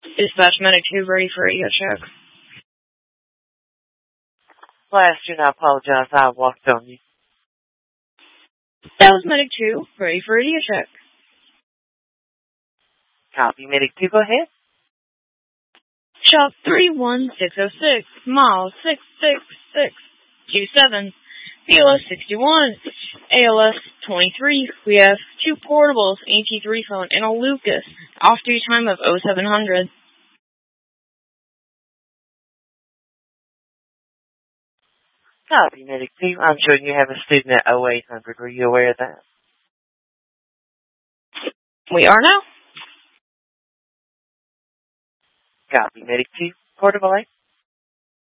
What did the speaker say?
Dispatch Medic 2, ready for radio check. Last year, I apologize. I walked on you. That was Medic 2, ready for radio check. Copy, Medic 2, go ahead. Shop 31606, mile 66627, BLS 61, ALS 23. We have 2 portables, AT3 phone, and a Lucas. Off-duty time of 0700. Copy, Medic 2. I'm sure you have a student at 0800. Were you aware of that? We are now. Copy, Medic 2. Portable 8.